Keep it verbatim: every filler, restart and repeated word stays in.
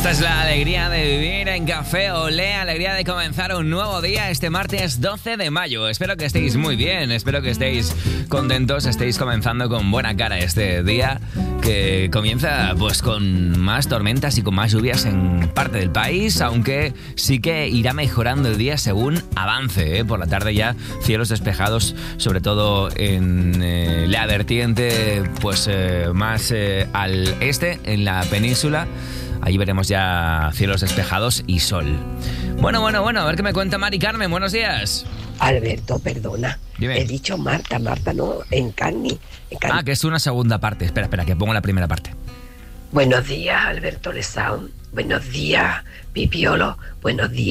Esta es la alegría de vivir en Café Olé, alegría de comenzar un nuevo día este martes doce de mayo. Espero que estéis muy bien, espero que estéis contentos, estéis comenzando con buena cara este día que comienza pues con más tormentas y con más lluvias en parte del país, aunque sí que irá mejorando el día según avance, ¿eh? Por la tarde ya cielos despejados, sobre todo en eh, la vertiente pues eh, más eh, al este, en la península. Allí veremos ya cielos despejados y sol. Bueno, bueno, bueno, a ver qué me cuenta Mari Carmen. Buenos días. Alberto, perdona. Dime. He dicho Marta, Marta no, Encarni. Encarni. Ah, que es una segunda parte. Espera, espera, que pongo la primera parte. Buenos días, Alberto Lesaun. Buenos días, Pipiolo. Buenos días.